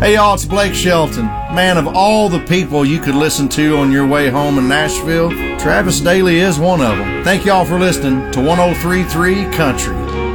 Hey y'all, it's Blake Shelton. Man, of all the people you could listen to on your way home in Nashville, Travis Daly is one of them. Thank y'all for listening to 1033 Country.